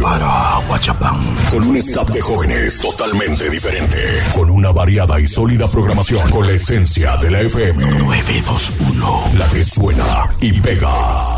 para Aguachapán. Con un staff de jóvenes totalmente diferente. Con una variada y sólida programación. Con la esencia de la FM. 921. La que suena y pega.